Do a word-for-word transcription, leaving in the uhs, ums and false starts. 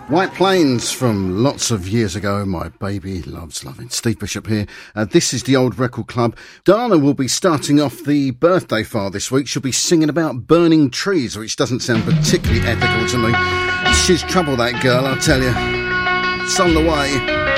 White Plains from lots of years ago. My baby loves loving. Steve Bishop here. Uh, this is the Old Record Club. Dana will be starting off the birthday file this week. She'll be singing about burning trees, which doesn't sound particularly ethical to me. She's trouble, that girl, I'll tell you. It's on the way.